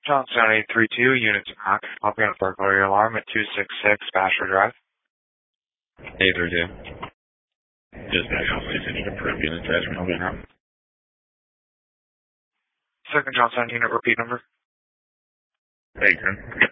Johnson 832, Unit to Mac. Popping on burglary alarm at 266 Basher Drive. 832. Just back off 6 inch approved unit attachment. I'll be out. Second Johnson unit repeat number. 810.